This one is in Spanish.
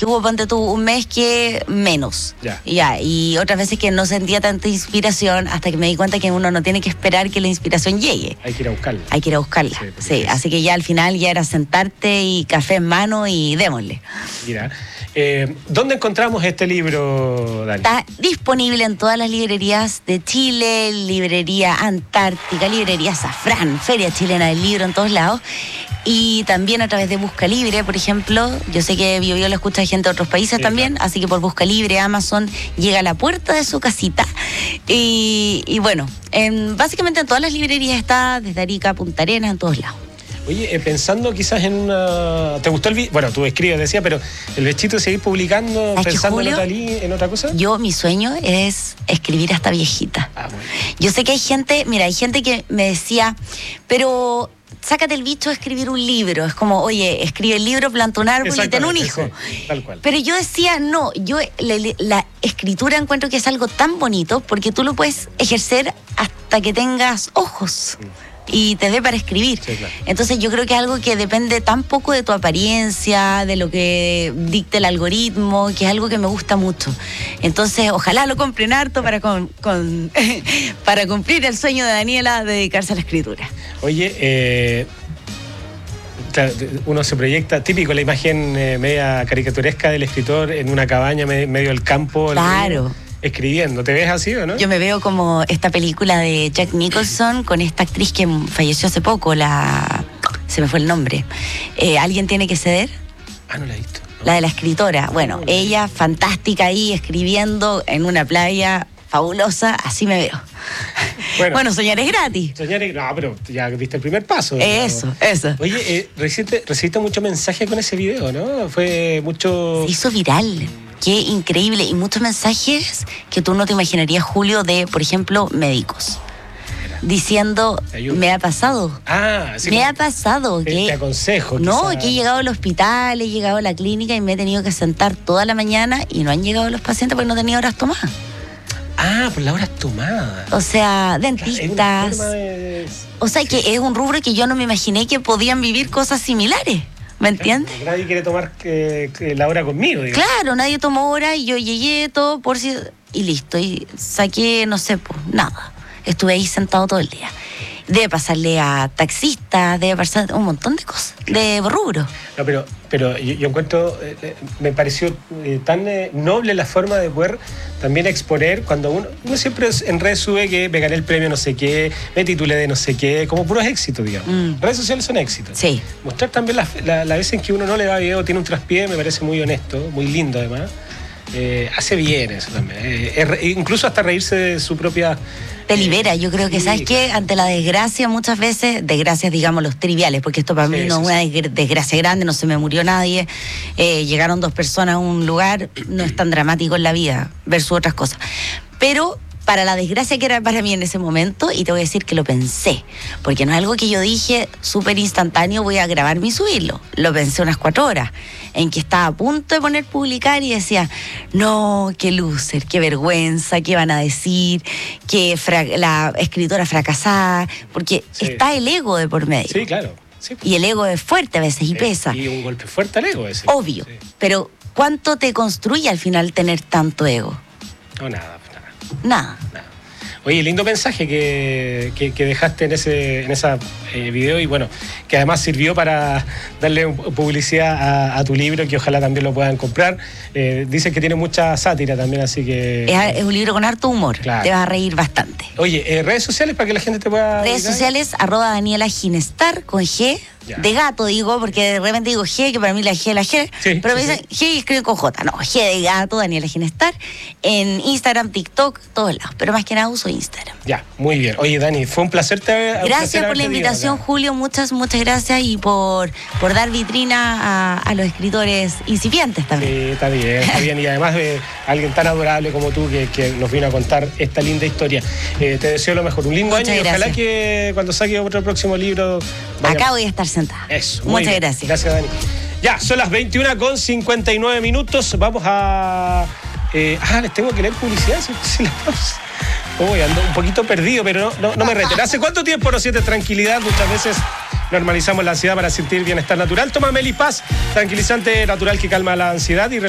que hubo, ponte tú, un mes que menos. Y otras veces que no sentía tanta inspiración hasta que me di cuenta que uno no tiene que esperar que la inspiración llegue. Hay que ir a buscarla. Hay que ir a buscarla, sí. Así que ya al final ya era sentarte y café en mano y démosle. Mira, ¿dónde encontramos este libro, Dani? Está disponible en todas las librerías de Chile, librería Antártica, librería Safrán, Feria Chilena del Libro, en todos lados. Y también a través de Busca Libre, por ejemplo. Yo sé que Bio lo escucha gente de otros países también, claro. Así que por Busca Libre, Amazon llega a la puerta de su casita. Y bueno, básicamente en todas las librerías está, desde Arica a Punta Arenas, en todos lados. Oye, pensando quizás en una... ¿Te gustó el video? Bueno, tú escribes, decía, pero el Bechito seguir publicando, pensando Julio, en otra cosa. Mi sueño es escribir hasta viejita. Bueno. Yo sé que hay gente que me decía, pero... sácate el bicho de escribir un libro. Es como, oye, escribe el libro, planta un árbol y ten un hijo. Sí, tal cual. Pero yo decía, no, la escritura encuentro que es algo tan bonito porque tú lo puedes ejercer hasta que tengas ojos. Y te dé para escribir. Sí, claro. Entonces yo creo que es algo que depende tan poco de tu apariencia, de lo que dicte el algoritmo, que es algo que me gusta mucho. Entonces ojalá lo compren harto para cumplir el sueño de Daniela de dedicarse a la escritura. Oye, uno se proyecta, típico, la imagen media caricaturesca del escritor en una cabaña medio del campo. Claro. Escribiendo, ¿te ves así o no? Yo me veo como esta película de Jack Nicholson con esta actriz que falleció hace poco, se me fue el nombre. ¿Alguien tiene que ceder? No la he visto. No. La de la escritora. Bueno, ella fantástica ahí escribiendo en una playa fabulosa, así me veo. Bueno, soñar es gratis. No, pero ya diste el primer paso. Eso. Oye, recibiste mucho mensaje con ese video, ¿no? Fue mucho... Se hizo viral. Qué increíble. Y muchos mensajes que tú no te imaginarías, Julio, de, por ejemplo, médicos. Diciendo, me ha pasado. Sí. Me ha pasado. Te aconsejo. No, que he llegado al hospital, he llegado a la clínica y me he tenido que sentar toda la mañana y no han llegado los pacientes porque no tenía horas tomadas. Por las horas tomadas. O sea, dentistas. O sea, que es un rubro que yo no me imaginé que podían vivir cosas similares. ¿Me entiendes? Nadie quiere tomar la hora conmigo, digamos. Claro, nadie tomó hora y yo llegué todo por si... Y listo, y saqué, no sé, pues nada. Estuve ahí sentado todo el día. Debe pasarle a taxistas, debe pasar un montón de cosas, de rubro. No, pero yo encuentro, me pareció tan noble la forma de poder también exponer cuando uno siempre en redes sube que me gané el premio no sé qué, me titulé de no sé qué, como puros éxitos, digamos. Redes sociales son éxitos. Sí. Mostrar también las veces en que uno no le va bien, tiene un traspié, me parece muy honesto, muy lindo además. Hace bien eso también. Incluso hasta reírse de su propia... Te libera, yo creo que, ¿sabes qué? Ante la desgracia, muchas veces, desgracias, digamos, los triviales, porque esto para mí no es una desgracia grande, no se me murió nadie, llegaron 2 personas a un lugar, no es tan dramático en la vida, versus otras cosas. Pero para la desgracia que era para mí en ese momento, y te voy a decir que lo pensé, porque no es algo que yo dije súper instantáneo, voy a grabarme y subirlo. Lo pensé unas 4 horas, en que estaba a punto de poner publicar y decía, no, qué loser, qué vergüenza, qué van a decir, que la escritora fracasada, porque está el ego de por medio. Sí, claro. Sí. Y el ego es fuerte a veces y pesa. Y un golpe fuerte al ego ese. Obvio, pero ¿cuánto te construye al final tener tanto ego? No, nada. Nada. Oye, lindo mensaje que dejaste en ese video y bueno, que además sirvió para darle publicidad a tu libro, que ojalá también lo puedan comprar. Dicen que tiene mucha sátira también, así que... Es un libro con harto humor, claro. Te vas a reír bastante. Oye, redes sociales para que la gente te pueda... Redes sociales, @Daniela Ginestar, con G, de gato digo, porque de repente digo G, que para mí la G es la G, pero me dicen G y escribo con J. No, G de gato, Daniela Ginestar, en Instagram, TikTok, todos lados, pero más que nada uso Instagram. Ya, muy bien. Oye, Dani, fue un placer Gracias por la invitación, Julio, muchas gracias y por dar vitrina a los escritores incipientes también. Sí, está bien, y además de alguien tan adorable como tú que nos vino a contar esta linda historia. Te deseo lo mejor, un lindo año y ojalá que cuando saque otro próximo libro... Acá voy a estar sentada. Eso, muchas gracias. Gracias, Dani. Ya, son las 21:59. Vamos a... les tengo que leer publicidad. Ando un poquito perdido, pero no me reten. ¿Hace cuánto tiempo no sientes tranquilidad? Muchas veces normalizamos la ansiedad para sentir bienestar natural. Toma Melipaz, tranquilizante natural que calma la ansiedad y